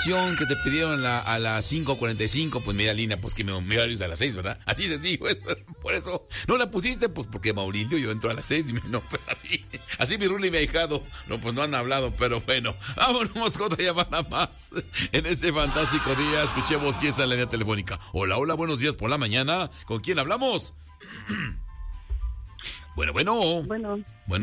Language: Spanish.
canción que te pidieron a las 5:45, pues media línea, pues que me iba a ir a las 6, ¿verdad? Así sencillo, pues, por eso. ¿No la pusiste? Pues porque Maurilio, yo entro a las 6, dime, no, pues así mi Ruli me ha ahijado. No, pues no han hablado, pero bueno, vámonos con otra llamada más. En este fantástico día, escuchemos quién está en la línea telefónica. Hola, buenos días por la mañana. ¿Con quién hablamos? Bueno.